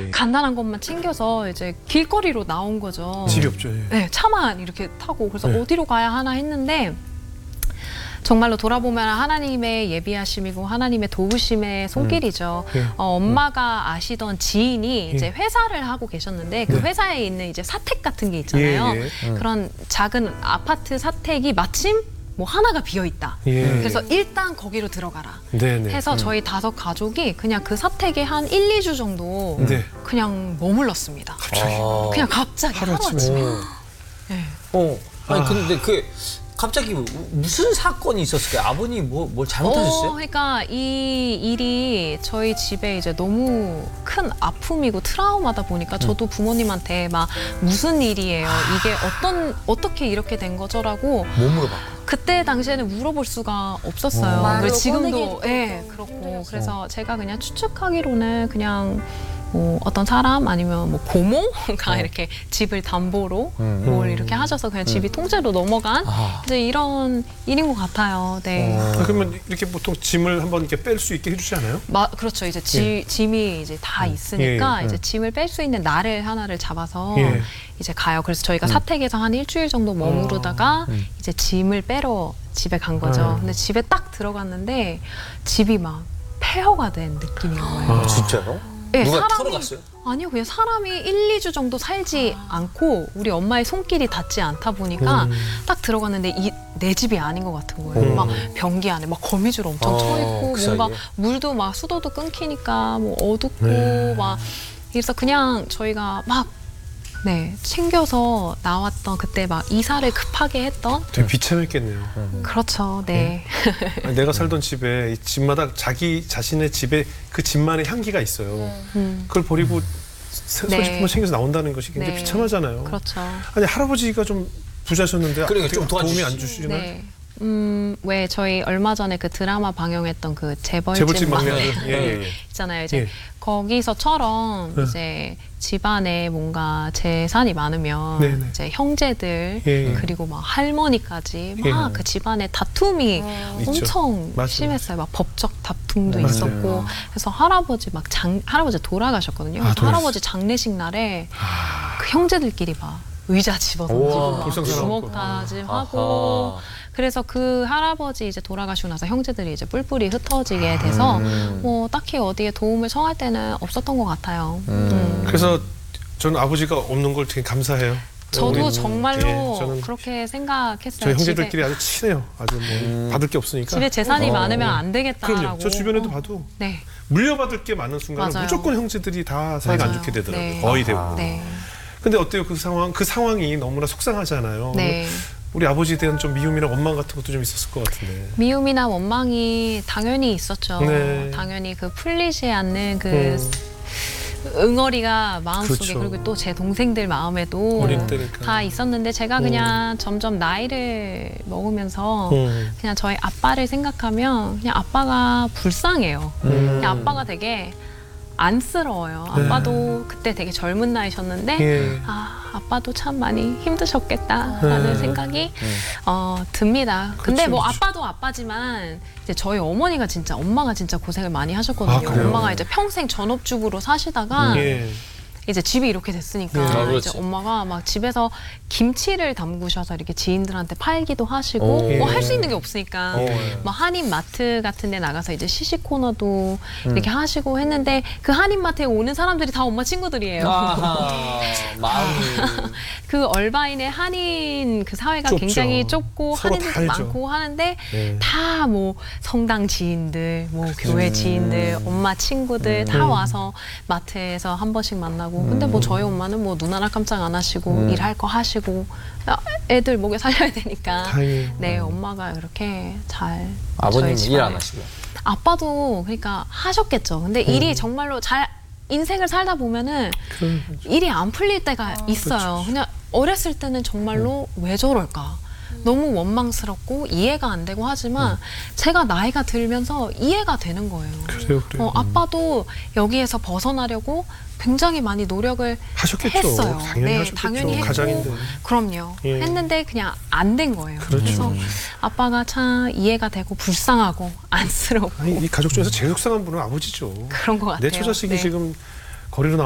간단한 것만 챙겨서 이제 길거리로 나온 거죠. 집이 없죠. 예. 네, 차만 이렇게 타고 그래서 네. 어디로 가야 하나 했는데 정말로 돌아보면 하나님의 예비하심이고 하나님의 도우심의 손길이죠. 엄마가 아시던 지인이 이제 회사를 하고 계셨는데 그 회사에 있는 이제 사택 같은 게 있잖아요. 그런 작은 아파트 사택이 마침 뭐 하나가 비어 있다. 그래서 일단 거기로 들어가라. 해서 저희 5 가족이 그냥 그 사택에 한 1, 2주 정도 그냥 머물렀습니다. 갑자기. 그냥 갑자기 하루아침에. 네. 아니 근데 그 갑자기 무슨 사건이 있었을까요? 아버님이 뭘 잘못하셨어요? 그러니까 이 일이 저희 집에 이제 너무 큰 아픔이고 트라우마다 보니까 저도 부모님한테 막 무슨 일이에요? 이게 어떻게 이렇게 된 거죠라고 못 물어봤고. 그때 당시에는 물어볼 수가 없었어요. 말로 지금도 꺼내기도 그렇고 그래서 제가 그냥 추측하기로는 그냥 뭐 어떤 사람 아니면 뭐 고모가 이렇게 집을 담보로 뭘 이렇게 하셔서 그냥 집이 통째로 넘어간 이제 이런 일인 것 같아요. 네. 그러면 이렇게 보통 짐을 한번 이렇게 뺄 수 있게 해주지 않아요? 그렇죠. 이제 짐이 이제 다 있으니까 이제 짐을 뺄 수 있는 날을 하나를 잡아서 이제 가요. 그래서 저희가 사택에서 한 일주일 정도 머무르다가 이제 짐을 빼러 집에 간 거죠. 근데 집에 딱 들어갔는데 집이 막 폐허가 된 느낌인 거예요. 진짜요? 네, 누가 털어갔어요? 아니요, 그냥 사람이 1, 2주 정도 살지 않고 우리 엄마의 손길이 닿지 않다 보니까 딱 들어갔는데 내 집이 아닌 것 같은 거예요. 막 변기 안에 막 거미줄 엄청 쳐 있고 그 뭔가 사이에? 물도 막 수도도 끊기니까 뭐 어둡고 막 그래서 그냥 저희가 막 챙겨서 나왔던 그때 막 이사를 급하게 했던 되게 비참했겠네요. 그렇죠, 네. 아니, 내가 살던 집에 이 집마다 자기 자신의 집에 그 집만의 향기가 있어요. 그걸 버리고 소식품을 챙겨서 나온다는 것이 굉장히 비참하잖아요. 그렇죠. 아니 할아버지가 좀 부자셨는데 그러니까 좀 도움이 안 주시나요? 네. 왜 저희 얼마 전에 그 드라마 방영했던 그 재벌집 재벌집 막내 막내 아들. 있잖아요. 이제 거기서처럼 이제 집안에 뭔가 재산이 많으면 이제 형제들 그리고 막 할머니까지 막 그 집안에 다툼이 엄청 심했어요. 막 법적 다툼도 있었고 그래서 할아버지 돌아가셨거든요. 할아버지 장례식 날에 그 형제들끼리 막 의자 집어던지고 막 주먹다짐 하고 그래서 그 할아버지 이제 돌아가시고 나서 형제들이 이제 뿔뿔이 흩어지게 돼서 뭐 딱히 어디에 도움을 청할 때는 없었던 것 같아요. 그래서 저는 아버지가 없는 걸 되게 감사해요. 저도 정말로 저는 그렇게 생각했어요. 저희 형제들끼리 아주 친해요. 아주 뭐 받을 게 없으니까. 집에 재산이 많으면 안 되겠다라고. 그럼요. 저 주변에도 봐도 물려받을 게 많은 순간에 맞아요. 무조건 형제들이 다 사이가 안 좋게 되더라고요. 거의 대부분. 근데 어때요? 그 상황이 너무나 속상하잖아요. 우리 아버지에 대한 좀 미움이나 원망 같은 것도 좀 있었을 것 같은데. 미움이나 원망이 당연히 있었죠. 당연히 그 풀리지 않는 그 응어리가 마음속에 그리고 또 제 동생들 마음에도 다 있었는데 제가 그냥 점점 나이를 먹으면서 그냥 저희 아빠를 생각하면 그냥 아빠가 불쌍해요. 그냥 아빠가 되게 안쓰러워요. 아빠도 그때 되게 젊은 나이셨는데 아빠도 참 많이 힘드셨겠다라는 생각이 듭니다. 근데 뭐 아빠도 아빠지만 이제 저희 엄마가 진짜 고생을 많이 하셨거든요. 엄마가 이제 평생 전업주부로 사시다가 이제 집이 이렇게 됐으니까 이제 엄마가 막 집에서 김치를 담그셔서 이렇게 지인들한테 팔기도 하시고 뭐 할 수 있는 게 없으니까 뭐 한인 마트 같은 데 나가서 이제 시식 코너도 이렇게 하시고 했는데 그 한인 마트에 오는 사람들이 다 엄마 친구들이에요. 마음이 그 얼바인의 한인 그 사회가 굉장히 좁고 한인들도 많고 하는데 다 뭐 성당 지인들, 뭐 교회 지인들, 엄마 친구들 다 와서 마트에서 한 번씩 만나고 근데 뭐 저희 엄마는 뭐 눈 하나 깜짝 안 하시고 일할 거 하시고 애들 먹여 살려야 되니까 엄마가 이렇게 잘 아버님은 일 안 하시고요? 아빠도 그러니까 하셨겠죠. 근데 일이 정말로 잘 인생을 살다 보면은 일이 안 풀릴 때가 있어요. 그냥 어렸을 때는 정말로 왜 저럴까? 너무 원망스럽고 이해가 안 되고 하지만 제가 나이가 들면서 이해가 되는 거예요. 그래요. 아빠도 여기에서 벗어나려고 굉장히 많이 노력을 하셨겠죠. 했어요. 당연히 하셨겠죠. 당연히 했고, 가장인데. 그럼요. 했는데 그냥 안 된 거예요. 그래서 아빠가 참 이해가 되고 불쌍하고 안쓰럽고 이 가족 중에서 제일 속상한 분은 아버지죠. 그런 것 같아요. 내 처자식이 지금 거리로